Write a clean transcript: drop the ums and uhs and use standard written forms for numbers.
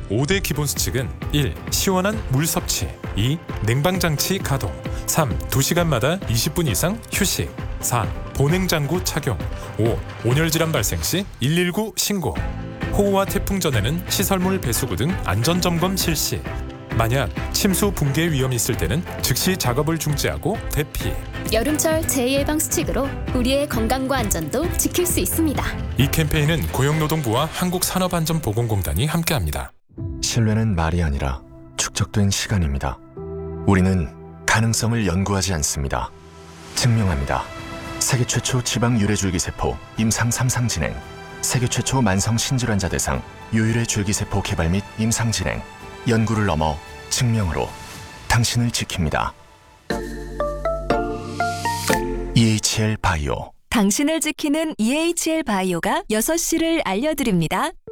5대 기본 수칙은 1. 시원한 물 섭취 2. 냉방장치 가동 3. 2시간마다 20분 이상 휴식 4. 보냉장구 착용 5. 온열질환 발생 시 119 신고 호우와 태풍 전에는 시설물 배수구 등 안전점검 실시 만약 침수 붕괴 위험이 있을 때는 즉시 작업을 중지하고 대피 여름철 재예방 수칙으로 우리의 건강과 안전도 지킬 수 있습니다. 이 캠페인은 고용노동부와 한국산업안전보건공단이 함께합니다. 신뢰는 말이 아니라 축적된 시간입니다. 우리는 가능성을 연구하지 않습니다. 증명합니다. 세계 최초 지방 유래줄기세포 임상 3상 진행, 세계 최초 만성 신질환자 대상 유일의 줄기세포 개발 및 임상 진행, 연구를 넘어 증명으로 당신을 지킵니다. EHL 바이오. 당신을 지키는 EHL 바이오가 6시를 알려드립니다.